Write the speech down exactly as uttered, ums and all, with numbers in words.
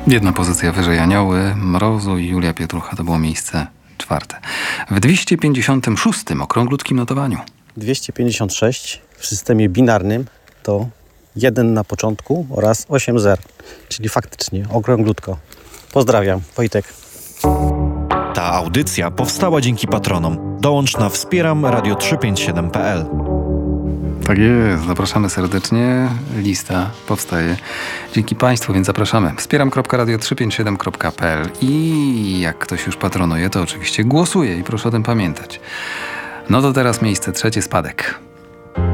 Jedna pozycja wyżej Anioły Mrozu i Julia Pietrucha to było miejsce czwarte. W dwieście pięćdziesiątym szóstym okrąglutkim notowaniu. dwieście pięćdziesiąt sześć w systemie binarnym to jeden na początku oraz osiem zer, czyli faktycznie okrąglutko. Pozdrawiam, Wojtek. Ta audycja powstała dzięki patronom. Dołącz na wspieram radio trzysta pięćdziesiąt siedem kropka pe el. Tak jest, zapraszamy serdecznie. Lista powstaje dzięki Państwu, więc zapraszamy. wspieram kropka radio trzysta pięćdziesiąt siedem kropka pe el i jak ktoś już patronuje, to oczywiście głosuje i proszę o tym pamiętać. No to teraz miejsce trzecie, Spadek.